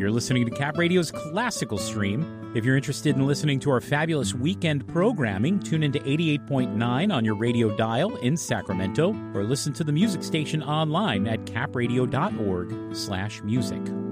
You're listening to Cap Radio's Classical Stream. If you're interested in listening to our fabulous weekend programming, tune into 88.9 on your radio dial in Sacramento, or listen to the music station online at capradio.org/music.